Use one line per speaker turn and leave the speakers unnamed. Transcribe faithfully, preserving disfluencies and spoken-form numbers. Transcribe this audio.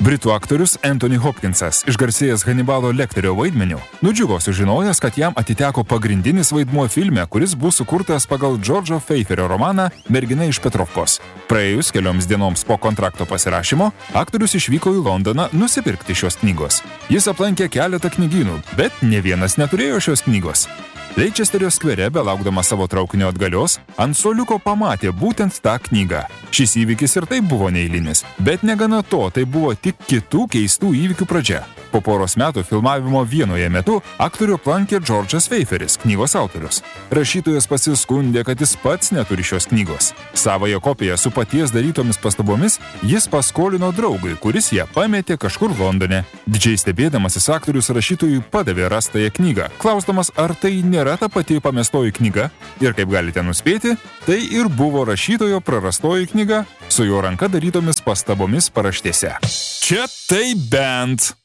Britų aktorius Anthony Hopkinsas, išgarsėjęs Hannibalo Lecterio vaidmeniu, nudžiugo sužinojęs, kad jam atiteko pagrindinis vaidmuo filme, kuris bus sukurtas pagal Džordžo Pfeifferio romaną Mergina iš Petrovkos. Praėjus kelioms dienoms po kontrakto pasirašymo, aktorius išvyko į Londoną nusipirkti šios knygos. Jis aplankė keletą knygynų, bet ne vienas neturėjo šios knygos. Leicesterio skvere, belaukdamas savo traukinio atgalios, ant suoliuko pamatė būtent tą knygą. Šis įvykis ir taip buvo neeilinis, bet negana to, tai buvo tik kitų keistų įvykių pradžia. Po poros metų filmavimo Vienoje metu aktorių aplankė Džordžas Pfeifferis, knygos autorius. Rašytojas pasiskundė, kad jis pats neturi šios knygos. Savąją kopiją su paties darytomis pastabomis jis paskolino draugui, kuris ją pametė kažkur Londone. Didžiai stebėdamasis aktorius rašytojui padavė rastąją knygą, klausdamas, ar tai nėra ta pati pamestoji knyga. Ir kaip galite nuspėti, tai ir buvo rašytojo prarastoji knyga su jo ranka darytomis pastabomis paraštėse. Čia tai bent.